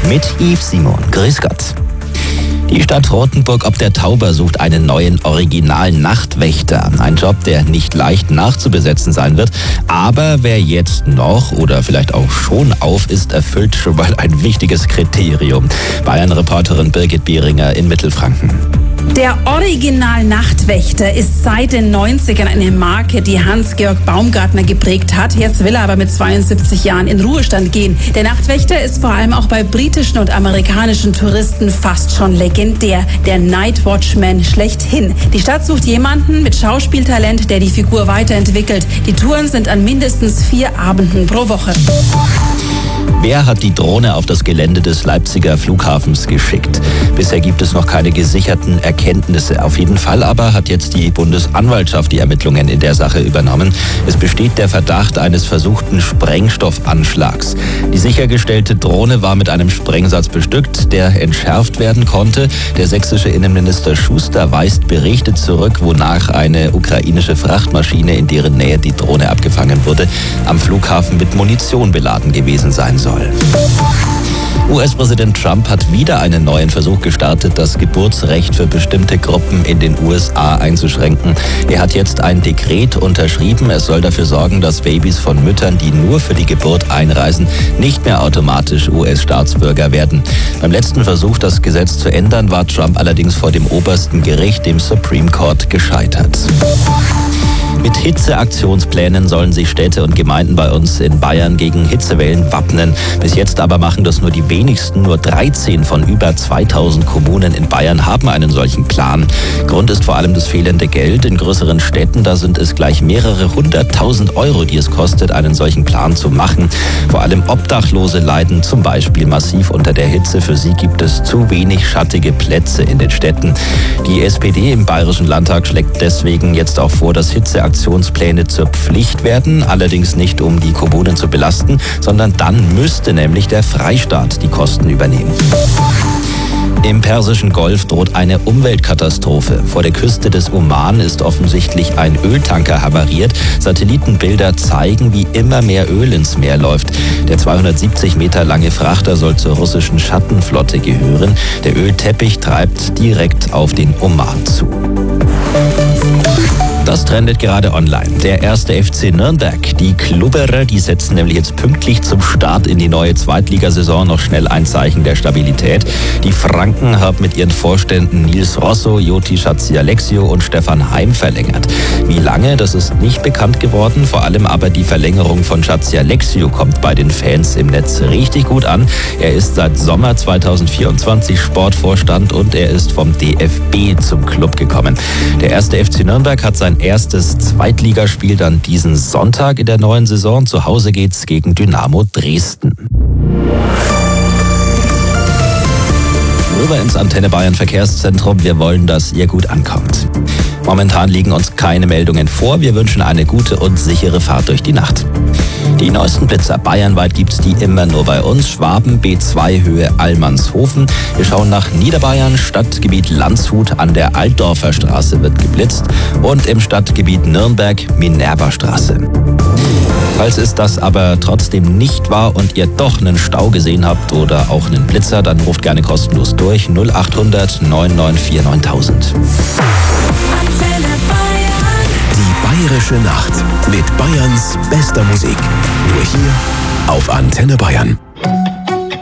mit Yves Simon. Grüß Gott. Die Stadt Rothenburg ob der Tauber sucht einen neuen Original-Nachtwächter. Ein Job, der nicht leicht nachzubesetzen sein wird. Aber wer jetzt noch oder vielleicht auch schon auf ist, erfüllt schon mal ein wichtiges Kriterium. Bayern-Reporterin Birgit Bieringer in Mittelfranken. Der Original-Nachtwächter ist seit den 90ern eine Marke, die Hans-Georg Baumgartner geprägt hat. Jetzt will er aber mit 72 Jahren in Ruhestand gehen. Der Nachtwächter ist vor allem auch bei britischen und amerikanischen Touristen fast schon legendär. Der Night Watchman schlechthin. Die Stadt sucht jemanden mit Schauspieltalent, der die Figur weiterentwickelt. Die Touren sind an mindestens 4 Abenden pro Woche. Wer hat die Drohne auf das Gelände des Leipziger Flughafens geschickt? Bisher gibt es noch keine gesicherten Erkenntnisse. Auf jeden Fall aber hat jetzt die Bundesanwaltschaft die Ermittlungen in der Sache übernommen. Es besteht der Verdacht eines versuchten Sprengstoffanschlags. Die sichergestellte Drohne war mit einem Sprengsatz bestückt, der entschärft werden konnte. Der sächsische Innenminister Schuster weist Berichte zurück, wonach eine ukrainische Frachtmaschine, in deren Nähe die Drohne abgefangen wurde, am Flughafen mit Munition beladen gewesen sein soll. US-Präsident Trump hat wieder einen neuen Versuch gestartet, das Geburtsrecht für bestimmte Gruppen in den USA einzuschränken. Er hat jetzt ein Dekret unterschrieben. Es soll dafür sorgen, dass Babys von Müttern, die nur für die Geburt einreisen, nicht mehr automatisch US-Staatsbürger werden. Beim letzten Versuch, das Gesetz zu ändern, war Trump allerdings vor dem obersten Gericht, dem Supreme Court, gescheitert. Mit Hitzeaktionsplänen sollen sich Städte und Gemeinden bei uns in Bayern gegen Hitzewellen wappnen. Bis jetzt aber machen das nur die wenigsten. Nur 13 von über 2000 Kommunen in Bayern haben einen solchen Plan. Grund ist vor allem das fehlende Geld. In größeren Städten, da sind es gleich mehrere 100.000 Euro, die es kostet, einen solchen Plan zu machen. Vor allem Obdachlose leiden zum Beispiel massiv unter der Hitze. Für sie gibt es zu wenig schattige Plätze in den Städten. Die SPD im Bayerischen Landtag schlägt deswegen jetzt auch vor, dass Hitzeaktionspläne zur Pflicht werden, allerdings nicht, um die Kommunen zu belasten, sondern dann müsste nämlich der Freistaat die Kosten übernehmen. Im Persischen Golf droht eine Umweltkatastrophe. Vor der Küste des Oman ist offensichtlich ein Öltanker havariert. Satellitenbilder zeigen, wie immer mehr Öl ins Meer läuft. Der 270 Meter lange Frachter soll zur russischen Schattenflotte gehören. Der Ölteppich treibt direkt auf den Oman zu. Das trendet gerade online. Der erste FC Nürnberg. Die Klubberer, die setzen nämlich jetzt pünktlich zum Start in die neue Zweitligasaison noch schnell ein Zeichen der Stabilität. Die Franken haben mit ihren Vorständen Nils Rosso, Joti Schatzialexio und Stefan Heim verlängert. Wie lange, das ist nicht bekannt geworden. Vor allem aber die Verlängerung von Schatzialexio kommt bei den Fans im Netz richtig gut an. Er ist seit Sommer 2024 Sportvorstand und er ist vom DFB zum Club gekommen. Der erste FC Nürnberg hat sein erstes Zweitligaspiel dann diesen Sonntag in der neuen Saison. Zu Hause geht's gegen Dynamo Dresden. Rüber ins Antenne Bayern Verkehrszentrum. Wir wollen, dass ihr gut ankommt. Momentan liegen uns keine Meldungen vor. Wir wünschen eine gute und sichere Fahrt durch die Nacht. Die neuesten Blitzer bayernweit gibt's die immer nur bei uns. Schwaben, B2 Höhe Allmannshofen. Wir schauen nach Niederbayern, Stadtgebiet Landshut an der Altdorfer Straße wird geblitzt und im Stadtgebiet Nürnberg Minervastraße. Falls es das aber trotzdem nicht war und ihr doch einen Stau gesehen habt oder auch einen Blitzer, dann ruft gerne kostenlos durch 0800 994 9000. Die Bayerische Nacht mit Bayerns bester Musik. Nur hier auf Antenne Bayern.